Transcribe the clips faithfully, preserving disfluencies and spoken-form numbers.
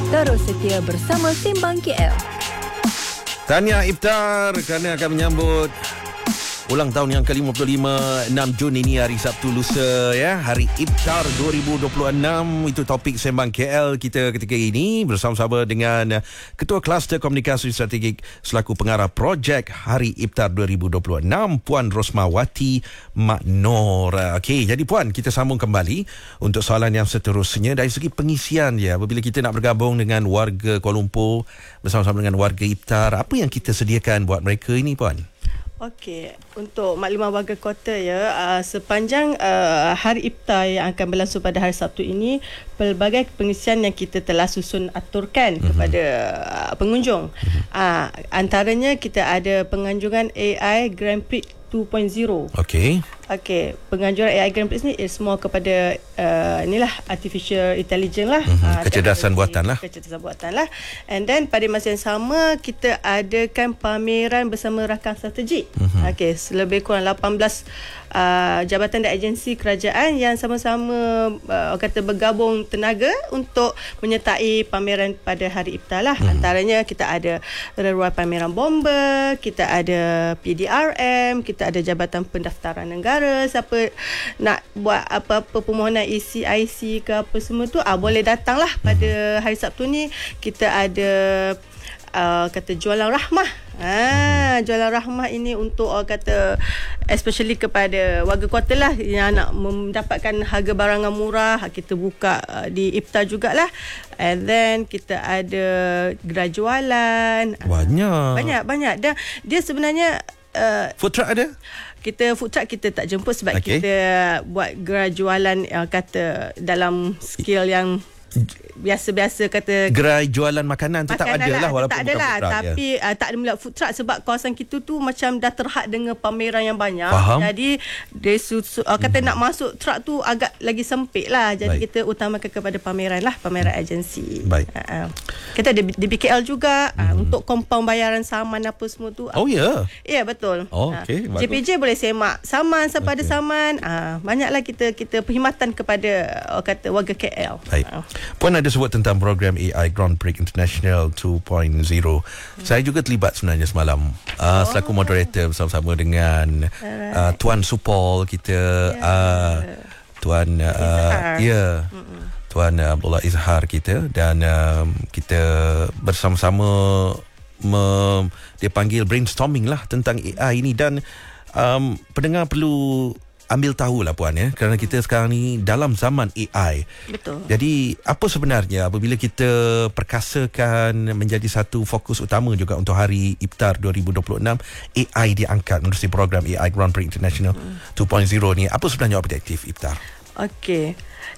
Terus setia bersama Sembang K L. Tahniah Iftar kerana akan menyambut ulang tahun yang ke lima puluh lima, enam Jun ini, hari Sabtu lusa ya. Hari Iftar dua ribu dua puluh enam, itu topik Sembang K L kita ketika ini bersama-sama dengan Ketua Kluster Komunikasi Strategik selaku pengarah projek Hari Iftar dua ribu dua puluh enam, Puan Rosmawati Mak Nor. Okey, jadi Puan, kita sambung kembali untuk soalan yang seterusnya dari segi pengisian ya. Apabila kita nak bergabung dengan warga Kuala Lumpur bersama-sama dengan warga Iftar, apa yang kita sediakan buat mereka ini, Puan? Okey, untuk makluman warga kota ya, uh, sepanjang uh, hari Iftar yang akan berlangsung pada hari Sabtu ini, pelbagai pengisian yang kita telah susun aturkan mm-hmm. kepada uh, pengunjung. Mm-hmm. Uh, antaranya kita ada penganjuran A I Grand Prix dua titik kosong. Okey. Okey, penganjuran A I Grand Prix ni is more kepada uh, inilah artificial intelligence lah. Mm-hmm. Uh, kecerdasan buatan lah. Kecerdasan buatan lah. And then pada masa yang sama kita adakan pameran bersama rakan strategik. Mm-hmm. Okey, lebih kurang lapan belas uh, jabatan dan agensi kerajaan yang sama-sama uh, kata bergabung tenaga untuk menyertai pameran pada hari Iftar lah. Mm-hmm. Antaranya kita ada Reruai Pameran Bomba, kita ada P D R M, kita ada Jabatan Pendaftaran Negara. Siapa nak buat apa-apa permohonan E C I C ke apa semua tu, ah boleh datanglah pada hari Sabtu ni. Kita ada uh, kata jualan rahmah. Ah, jualan rahmah ini untuk uh, kata especially kepada warga kota lah yang nak mendapatkan harga barangan murah. Kita buka uh, di Iftar jugalah. And then kita ada gerai jualan. Banyak. Banyak banyak. Dan dia sebenarnya uh, food truck ada? Kita food truck kita tak jemput sebab okay. kita buat gerai jualan uh, kata dalam skill yang biasa-biasa kata gerai jualan makanan tetap ada lah walaupun tak ada lah, food truck, tapi ya. uh, tak ada mula food truck sebab kawasan kita tu macam dah terhad dengan pameran yang banyak. Faham. Jadi dia susu, uh, kata hmm. nak masuk truck tu agak lagi sempit lah. Jadi Baik. kita utamakan kepada pameran lah, pameran agensi. Baik. Uh, uh. Kita ada di B K L juga hmm. uh, untuk kompaun bayaran saman apa semua tu. Oh ya. Yeah. Ya yeah, betul. Oh, okay, uh, J P J boleh semak saman siapa okay. ada saman. Uh, banyaklah kita kita perkhidmatan kepada uh, kata warga K L. Baik. Uh. Puan ada sebut tentang program A I Grand Prix International dua titik kosong. Hmm. Saya juga terlibat sebenarnya semalam uh, oh. selaku moderator bersama-sama dengan uh, Tuan Supol kita, yeah. uh, Tuan uh, ya yeah, Tuan uh, Abdullah Izhar kita, dan uh, kita bersama-sama me, dia panggil brainstorming lah tentang A I ini. Dan um, pendengar perlu ambil tahulah Puan ya, kerana kita sekarang ni dalam zaman A I. Betul. Jadi apa sebenarnya apabila kita perkasakan menjadi satu fokus utama juga untuk hari Iftar dua ribu dua puluh enam, A I diangkat menerusi program A I Grand Prix International hmm. dua titik kosong ni. Apa sebenarnya objektif Iftar? Okey.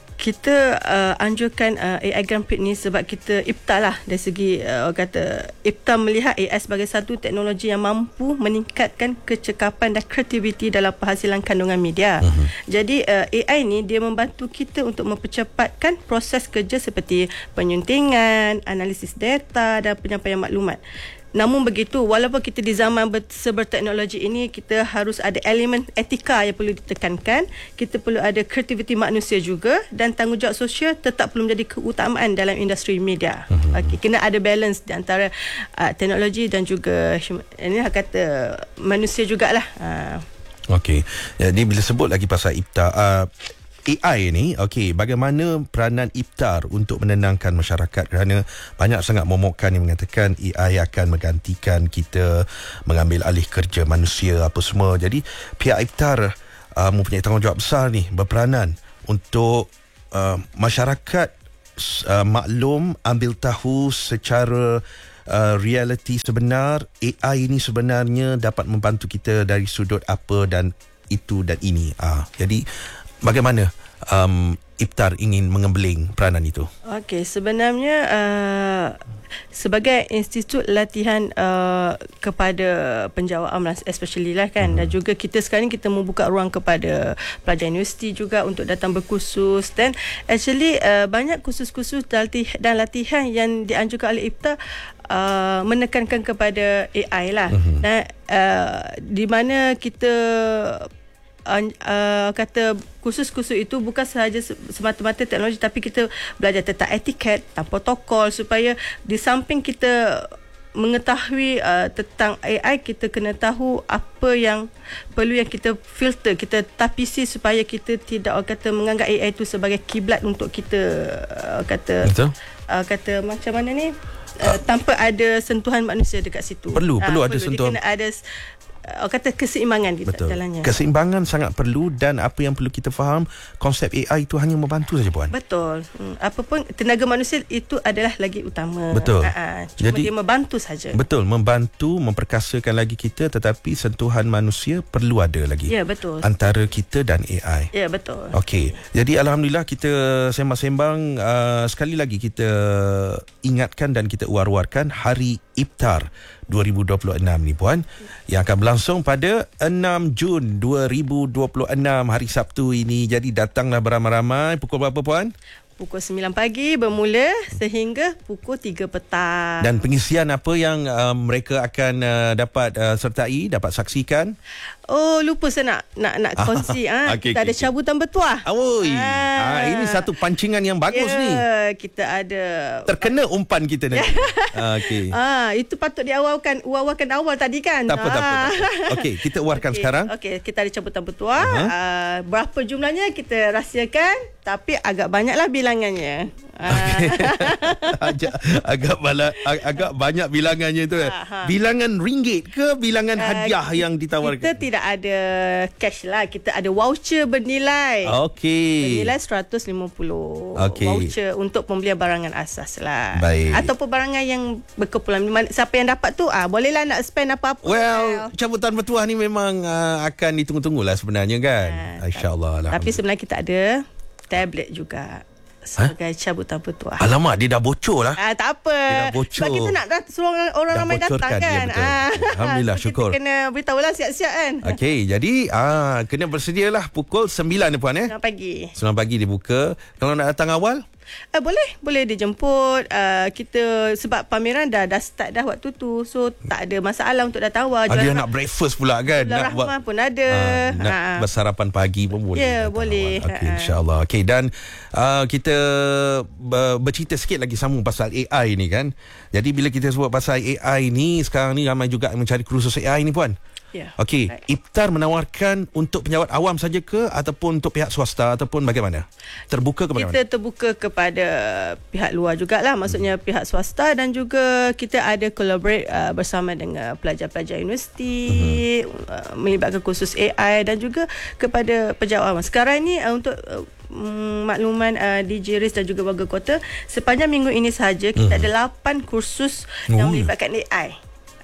Kita uh, anjurkan uh, A I Grand Prix ni sebab kita Iftar lah dari segi uh, kata Iftar melihat A I sebagai satu teknologi yang mampu meningkatkan kecekapan dan kreativiti dalam penghasilan kandungan media. Uh-huh. Jadi uh, A I ni dia membantu kita untuk mempercepatkan proses kerja seperti penyuntingan, analisis data dan penyampaian maklumat. Namun begitu, walaupun kita di zaman berteknologi ini, kita harus ada elemen etika yang perlu ditekankan. Kita perlu ada kreativiti manusia juga, dan tanggungjawab sosial tetap perlu menjadi keutamaan dalam industri media. Uh-huh. Okay, kena ada balance di antara uh, teknologi dan juga ini kata manusia jugalah. Uh. Okey. Jadi bila sebut lagi pasal Iftar, uh, A I ni, okey, bagaimana peranan Iftar untuk menenangkan masyarakat, kerana banyak sangat momokkan yang mengatakan A I akan menggantikan kita, mengambil alih kerja manusia apa semua. Jadi pihak Iftar uh, mempunyai tanggungjawab besar ni, berperanan untuk uh, masyarakat uh, maklum, ambil tahu secara uh, realiti sebenar A I ini sebenarnya dapat membantu kita dari sudut apa dan itu dan ini. Uh, jadi bagaimana um, Iftar ingin mengembeling peranan itu? Okey, sebenarnya uh, sebagai institut latihan uh, kepada penjawaan especially lah kan, hmm. dan juga kita sekarang kita membuka ruang kepada pelajar universiti juga untuk datang berkursus, dan actually uh, banyak kursus-kursus dan latihan yang dianjurkan oleh Iftar uh, menekankan kepada A I lah. Hmm. Dan uh, di mana kita uh, uh, kata kursus-kursus itu bukan sahaja semata-mata teknologi, tapi kita belajar tentang etiket, tentang protokol, supaya di samping kita mengetahui uh, tentang A I, kita kena tahu apa yang perlu yang kita filter, kita tapisi supaya kita tidak orang kata menganggap A I itu sebagai kiblat untuk kita uh, kata uh, kata macam mana ni uh, uh, tanpa ada sentuhan manusia dekat situ. Perlu uh, perlu ada perlu. sentuhan. Dia kena ada orang kata keseimbangan di jalannya. Keseimbangan sangat perlu, dan apa yang perlu kita faham, konsep A I itu hanya membantu saja, Puan. Betul. Hmm, apapun tenaga manusia itu adalah lagi utama. Betul. Ha, cuma Jadi, dia membantu saja. Betul, membantu, memperkasakan lagi kita, tetapi sentuhan manusia perlu ada lagi. Ya, betul. Antara kita dan A I. Ya, betul. Okey. Jadi alhamdulillah kita sembang-sembang, uh, sekali lagi kita ingatkan dan kita war-warkan Hari Iftar dua ribu dua puluh enam ni, Puan, yang akan berlangsung pada enam Jun dua ribu dua puluh enam, hari Sabtu ini. Jadi datanglah beramai-ramai. Pukul berapa, Puan? Pukul sembilan pagi bermula sehingga pukul tiga petang. Dan pengisian apa yang uh, mereka akan uh, dapat uh, sertai, dapat saksikan? Oh, lupa saya nak nak nak kongsi ah. Okay, kita okay, ada cabutan bertuah. Oi. Ah. Ah, ini satu pancingan yang bagus yeah, ni. Kita ada terkena umpan kita nanti. ah, okey. Ah, itu patut diawalkan, uawalkan awal tadi kan. Tak apa, ah. tak apa. Okey, kita warkan okay, sekarang. Okey, kita ada cabutan bertuah. Uh-huh. Uh, berapa jumlahnya kita rahsiakan, tapi agak banyaklah bilangannya. Okay. agak agak, bala, agak banyak bilangannya tu. Aha. Bilangan ringgit ke bilangan uh, hadiah yang ditawarkan? Kita tidak ada cash lah. Kita ada voucher bernilai. Okey. Bernilai seratus lima puluh. Okay. Voucher untuk pembelian barangan asas lah. Baik. Ataupun barangan yang berkumpulan. Siapa yang dapat tu, ah bolehlah nak spend apa-apa. Well, cabutan bertuah ni memang uh, akan ditunggu-tunggulah sebenarnya kan. Uh, InsyaAllah. Tapi sebenarnya kita ada tablet juga sebagai huh? cabutan bertuah. Alamak, dia dah bocor lah. Ah, tak apa. Dia dah bocor. Sebab kita nak suruh orang dah ramai datang kan. kan dia, ah. Alhamdulillah, so, syukur. Kita kena beritahulah siap-siap kan. Okey, jadi ah kena bersedialah pukul sembilan ni, Puan eh. sembilan pagi. sembilan pagi dibuka. Kalau nak datang awal? Uh, boleh, boleh dijemput. Uh, kita sebab pameran dah dah start dah waktu tu. So tak ada masalah untuk datang awal. Ada yang nak breakfast pula kan? Nak buat pun ada. Uh, nak ha. bersarapan pagi pun boleh. Ya, yeah, boleh. Okey, insya-Allah. Okey, dan uh, kita ber- bercerita sikit lagi sambung pasal A I ni kan. Jadi bila kita sebut pasal A I ni, sekarang ni ramai juga yang mencari kursus A I ni, Puan. Ya. Okey, right. Iftar menawarkan untuk pejabat awam saja ke ataupun untuk pihak swasta ataupun bagaimana? Terbuka ke bagaimana? Kita terbuka kepada pihak luar jugalah, maksudnya hmm. pihak swasta, dan juga kita ada collaborate uh, bersama dengan pelajar-pelajar universiti, hmm. uh, melibatkan kursus A I dan juga kepada pejabat awam. Sekarang ni uh, untuk uh, makluman uh, D J Riz dan juga warga kota, sepanjang minggu ini sahaja kita hmm. ada lapan kursus oh. yang melibatkan A I.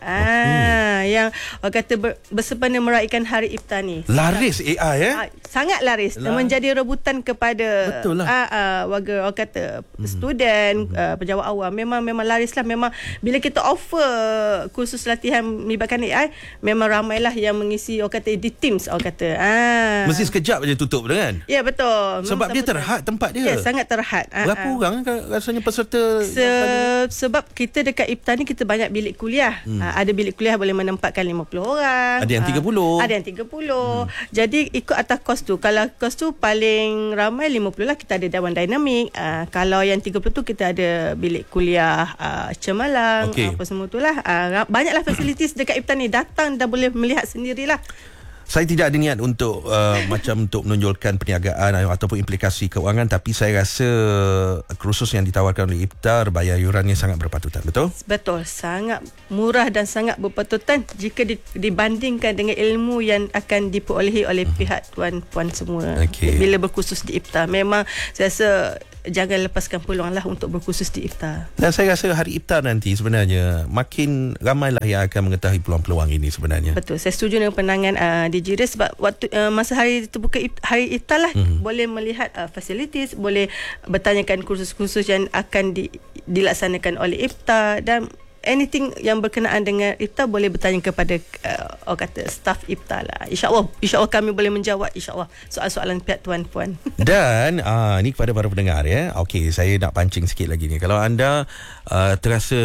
Ah, okay. Yang orang kata ber, bersempena meraihkan Hari Iftar ni. Laris A I eh? Ah, sangat laris. Lah. Menjadi rebutan kepada betul lah. ah, ah, warga orang kata hmm. student, hmm. ah, pejabat awam. Memang memang laris lah. Memang bila kita offer kursus latihan melibatkan A I, memang ramailah yang mengisi orang kata di Teams orang kata. Ah. Mesti sekejap je tutup kan? Ya, betul. Sebab memang dia terhad tempat dia. Ya, sangat terhad. Berapa ah, orang rasanya peserta? Se- sebab kita dekat Iftar ni kita banyak bilik kuliah. Hmm. Ada bilik kuliah boleh menempatkan lima puluh orang. Ada yang tiga puluh. Ada yang tiga puluh. Hmm. Jadi ikut atas kos tu. Kalau kos tu paling ramai lima puluh lah, kita ada Dewan Dinamik. Uh, kalau yang tiga puluh tu kita ada bilik kuliah uh, Cemalang. Okay. Apa semua tu lah. Uh, banyaklah fasilitis dekat Iftar ni. Datang dah boleh melihat sendirilah. Saya tidak ada niat untuk uh, macam untuk menonjolkan perniagaan ataupun implikasi keuangan, tapi saya rasa kursus yang ditawarkan oleh Iftar bayar yurannya sangat berpatutan, betul? Betul, sangat murah dan sangat berpatutan jika di, dibandingkan dengan ilmu yang akan diperolehi oleh pihak tuan-puan semua. Okay. Bila berkursus di Iftar, memang saya rasa jangan lepaskan peluang lah untuk berkursus di Iftar. Dan saya rasa hari Iftar nanti sebenarnya makin ramailah yang akan mengetahui peluang-peluang ini sebenarnya. Betul, saya setuju dengan pandangan uh, D J Riz, sebab waktu uh, masa hari terbuka hari Iftar lah hmm. boleh melihat uh, fasilitis, boleh bertanyakan kursus-kursus yang akan di, dilaksanakan oleh Iftar, dan anything yang berkenaan dengan iftar boleh bertanya kepada uh, orang kata staff iftar lah. InsyaAllah InsyaAllah kami boleh menjawab insyaAllah soalan-soalan pihak tuan-puan. Dan uh, ni kepada para pendengar ya. Okey, saya nak pancing sikit lagi ni. Kalau anda uh, terasa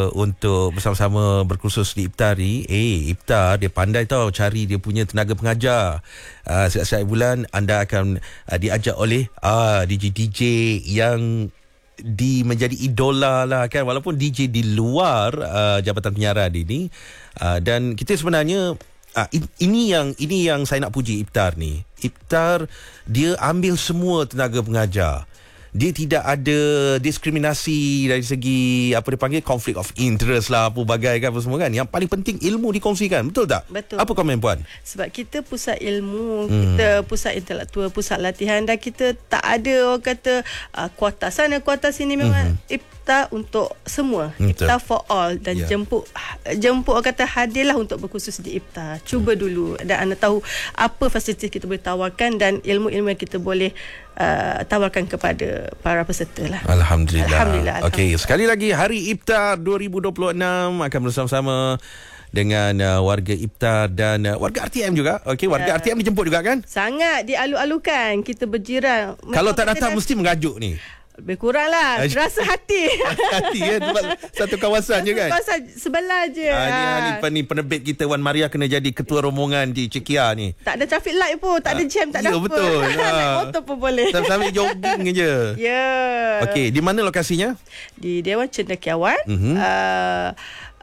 untuk bersama-sama berkursus di iftar ni, eh iftar dia pandai tau cari dia punya tenaga pengajar. Uh, setiap-setiap bulan anda akan uh, diajak oleh uh, D J D J yang di menjadi idola lah kan, walaupun D J di luar uh, jabatan penyiaran ini, uh, dan kita sebenarnya uh, ini yang ini yang saya nak puji iftar ni. Iftar dia ambil semua tenaga pengajar. Dia tidak ada diskriminasi dari segi apa dia panggil conflict of interest lah, apa bagai kan, apa semua kan. Yang paling penting ilmu dikongsikan. Betul tak? Betul. Apa komen puan? Sebab kita pusat ilmu, hmm. kita pusat intelektual, pusat latihan, dan kita tak ada orang kata uh, kuota sana, kuota sini. Memang hmm. iftar untuk semua. Betul. Iftar for all. Dan yeah. jemput jemput orang kata hadirlah untuk berkhusus di iftar. Cuba hmm. dulu dan anda tahu apa fasiliti kita boleh tawarkan dan ilmu-ilmu yang kita boleh uh, tawarkan kepada para peserta lah. Alhamdulillah. Alhamdulillah. Okey, sekali lagi Hari Iftar dua ribu dua puluh enam akan bersama-sama dengan uh, warga iftar dan uh, warga R T M juga. Okey, warga ya. R T M dijemput juga kan? Sangat dialu-alukan. Kita berjiran. Kalau tak datang mesti mengajuk ni. Lebih kurang lah. Rasa hati. Hati kan? Sebab satu kawasan je kan? Kawasan sebelah je. Ah, ni, ni, ni penerbit kita Wan Maria kena jadi ketua rombongan di Cekia ni. Tak ada traffic light pun. Tak ada jam. Tak ada ya, apa. Betul. Naik motor pun boleh. Sambil jogging je. Ya. Yeah. Okey, di mana lokasinya? Di Dewan Cendekiawan. Mm-hmm. Uh,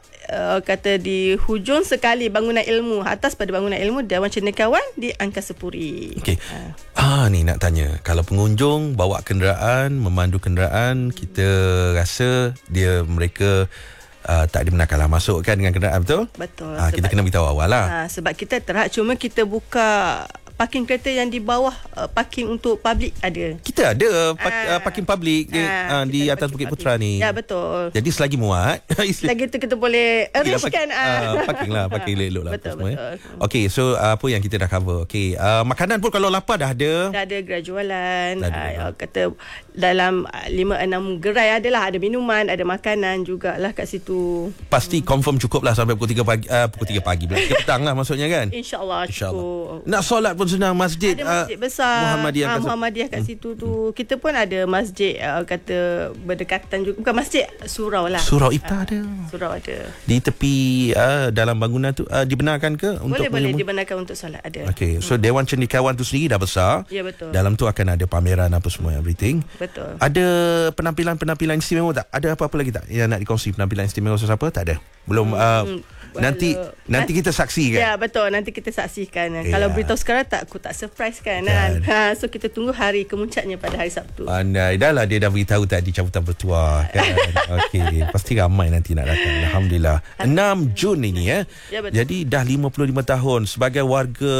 Uh, kata di hujung sekali bangunan ilmu, atas pada bangunan ilmu Dewan Cendekiawan di Angkasa Puri. Okey. Uh. Ah ni nak tanya, kalau pengunjung bawa kenderaan, memandu kenderaan, kita rasa dia mereka uh, tak dibenarkanlah masuk kan dengan kenderaan, betul? Betul. Ah, kita kena beritahu awal lah. Uh, sebab kita terhad cuma kita buka parking kereta yang di bawah uh, parking untuk public ada. Kita ada pak, ah. uh, parking public di, uh, di atas Bukit Putra ni. Ya, betul. Jadi selagi muat, selagi tu kita boleh arrange kan. Uh, parking lah, parking elok lah. Betul, semua, betul. Ya. Okey, so uh, apa yang kita dah cover? Okey, uh, makanan pun kalau lapar dah ada. Dah ada gerai jualan. Uh, kata dalam lima enam gerai adalah, ada minuman, ada makanan jugalah kat situ. Pasti hmm. confirm cukup lah sampai pukul tiga pagi, uh, pukul tiga pagi pula, tiga petang lah maksudnya kan. InsyaAllah cukup. InsyaAllah. Nak solat pun senang, masjid. Ada masjid uh, besar Muhammadiyah, ha, Muhammadiyah kat situ tu. Hmm. Kita pun ada masjid uh, kata berdekatan juga. Bukan masjid, surau lah. Surau iftar uh, ada. Surau ada. Di tepi uh, dalam bangunan tu uh, dibenarkan ke boleh, untuk boleh boleh dibenarkan untuk solat, ada. Okey, so hmm. Dewan Cendekiawan tu sendiri dah besar. Ya, betul. Dalam tu akan ada pameran apa semua, everything. Betul. Ada penampilan-penampilan istimewa tak? Ada apa-apa lagi tak yang nak dikongsi penampilan istimewa siapa? Tak ada. Belum uh, hmm. Nanti Halo. nanti kita saksikan. Ya, betul, nanti kita saksikan. Ya. Kalau beritahu sekarang tak, aku tak surprise kan. kan? Ha, so kita tunggu hari kemuncaknya pada hari Sabtu. Pandai dah lah dia dah beritahu tadi cabutan bertuah kan. Okey, pasti ramai nanti nak datang. Alhamdulillah. enam Jun ini ya. Ya, jadi dah lima puluh lima tahun sebagai warga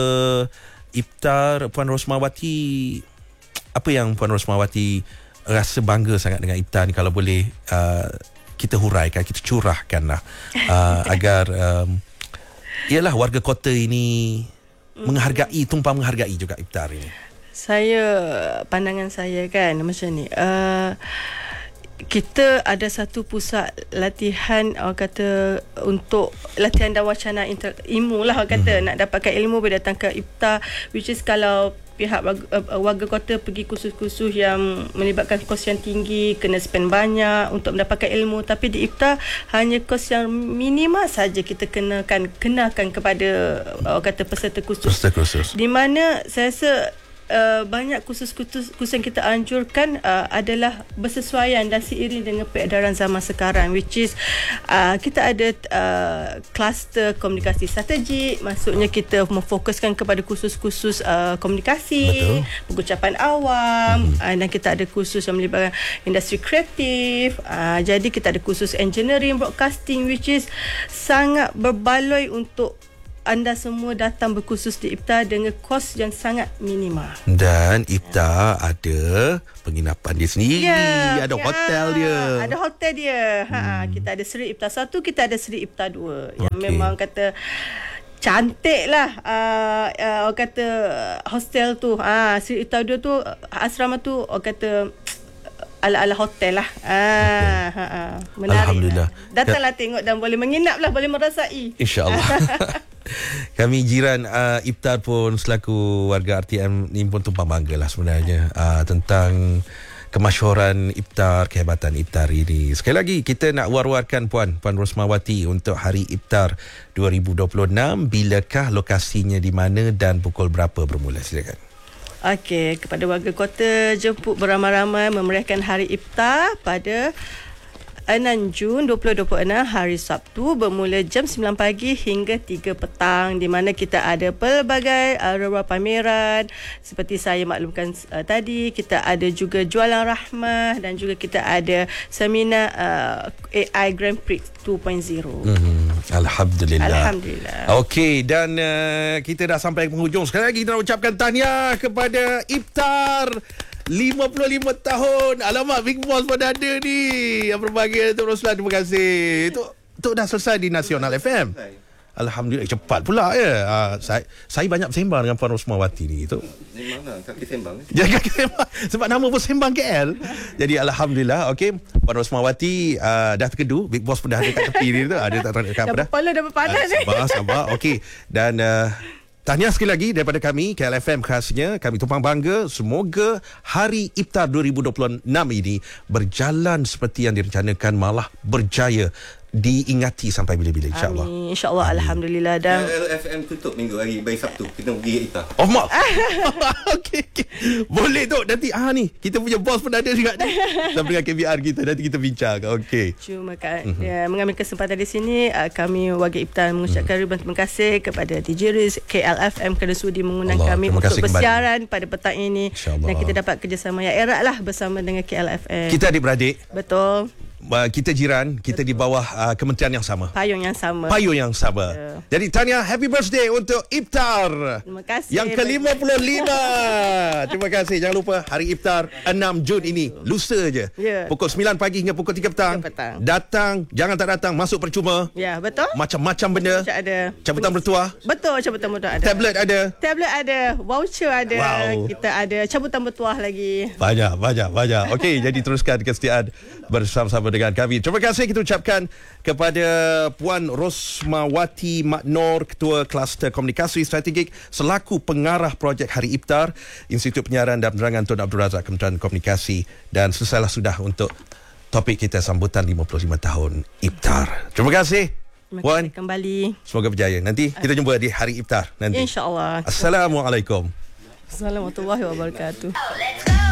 iftar. Puan Rosmawati, apa yang Puan Rosmawati rasa bangga sangat dengan iftar ni, kalau boleh uh, kita huraikan, kita curahkan lah uh, agar um, ialah warga kota ini menghargai, tumpang menghargai juga iftar ini. Saya, pandangan saya kan macam ni, uh, kita ada satu pusat latihan, orang kata untuk latihan dan wacana inter, ilmu lah orang kata. Mm-hmm. Nak dapatkan ilmu boleh datang ke iftar, which is kalau pihak warga, uh, warga kota pergi kursus-kursus yang melibatkan kos yang tinggi, kena spend banyak untuk mendapatkan ilmu. Tapi di iftar hanya kos yang minima saja kita kenakan kenakan kepada uh, kata peserta kursus. Peserta kursus. Di mana saya rasa Uh, banyak kursus-kursus yang kita anjurkan uh, adalah bersesuaian dan seiring dengan peredaran zaman sekarang, which is uh, kita ada uh, kluster komunikasi strategik, maksudnya kita memfokuskan kepada kursus-kursus uh, komunikasi. Betul. Pengucapan awam. Mm-hmm. uh, dan kita ada kursus yang melibatkan industri kreatif. uh, jadi kita ada kursus engineering, broadcasting, which is sangat berbaloi untuk anda semua datang berkursus di iftar dengan kos yang sangat minima. Dan iftar ya. ada penginapan dia sendiri, ya, ada ya, hotel dia. Ada hotel dia. Hmm. Ha, kita ada Seri Iftar satu, kita ada Seri Iftar dua. Yang okay. memang kata cantik lah. Uh, uh, orang kata hostel tu. Uh, Seri Iftar dua tu, asrama tu, orang kata ala-ala hotel lah. Ah, ha, ha. Menarik. Alhamdulillah. Datanglah tengok dan boleh menginap lah, boleh merasai. InsyaAllah. Kami jiran uh, Iftar pun selaku warga R T M ni pun tumpang bangga lah sebenarnya uh, tentang kemasyhuran iftar, kehebatan iftar ini. Sekali lagi kita nak war-warkan Puan Puan Rosmawati untuk hari iftar dua ribu dua puluh enam. Bilakah lokasinya, di mana dan pukul berapa bermula? Silakan. Okey, kepada warga kota, jemput beramai-ramai memeriahkan hari iftar pada enam Jun dua ribu dua puluh enam, hari Sabtu, bermula jam sembilan pagi hingga tiga petang, di mana kita ada pelbagai uh, ruang pameran seperti saya maklumkan uh, tadi. Kita ada juga jualan rahmah dan juga kita ada seminar uh, A I Grand Prix dua titik kosong. Hmm, Alhamdulillah. Alhamdulillah. Okey, dan uh, kita dah sampai ke penghujung. Sekali lagi kita nak ucapkan tahniah kepada Iftar lima puluh lima tahun. Alamak, Big Boss pun ada ni. Yang berbahagia Tok Roslan, terima kasih. Tok, Tok dah selesai di Nasional F M. Alhamdulillah, cepat pula ya. Uh, saya saya banyak bersembang dengan Puan Rosmawati ni tu. Memanglah kaki sembang. Jadi kaki sembang sebab nama pun Sembang K L. Jadi alhamdulillah, okey, Puan Rosmawati uh, dah terkedu. Big Boss pun dah ada kat tepi ni tu. Ada tak dekat apa dah? Dah berpala, dah berpanas ni. Sabar, sabar. Okey. Dan uh, tahniah sekali lagi daripada kami, K L F M khasnya. Kami tumpang bangga. Semoga hari Iftar dua ribu dua puluh enam ini berjalan seperti yang direncanakan, malah berjaya, diingati sampai bila-bila, insyaAllah. Amin. InsyaAllah. Alhamdulillah. Dan K L F M tutup minggu hari bayi Sabtu. Kita pergi Iftar. Oh, maaf. Okey, okay. Boleh tu. Nanti ah ni, kita punya bos pun ada juga ni. Sama dengan K B R kita. Nanti kita bincang. Okey. Cuma kan, mm-hmm. ya, mengambil kesempatan di sini, uh, kami warga Iftar mengucapkan mm-hmm. ribuan terima kasih kepada D J Riz, K L F M kerana sudi mengundang Allah, kami untuk bersiaran kembali pada petang ini. Dan kita dapat kerjasama yang erat lah bersama dengan K L F M. Kita adik-beradik. Betul. Uh, kita jiran, kita Betul. Di bawah uh, kementerian yang sama. Payung yang sama. Payung yang sama. Betul. Jadi tahniah, happy birthday untuk Iftar. Terima kasih. Yang ke lima puluh lima. Terima kasih. Jangan lupa hari Iftar enam Jun ini, lusa je. Yeah. Pukul sembilan pagi hingga pukul tiga petang. petang. Datang, jangan tak datang, masuk percuma. Ya, betul. Macam-macam benda. Macam ada. Cabutan bertuah. Betul, cabutan bertuah ada. Tablet ada. Tablet ada, voucher ada. Wow. Kita ada cabutan bertuah lagi. Banyak, banyak, banyak. Okey, jadi teruskan kesetiaan bersama-sama dengan kami. Terima kasih kita ucapkan kepada Puan Rosmawati Maknor, Ketua Kluster Komunikasi Strategik selaku pengarah projek Hari Iftar, Institut Penyiaran dan Penerangan Tun Abdul Razak, Kementerian Komunikasi. Dan selesailah sudah untuk topik kita, sambutan lima puluh lima tahun Iftar. Terima kasih. Terima Puan, kasih kembali. Semoga berjaya. Nanti kita jumpa di Hari Iftar nanti. InsyaAllah. Assalamualaikum. Assalamualaikum warahmatullahi wabarakatuh.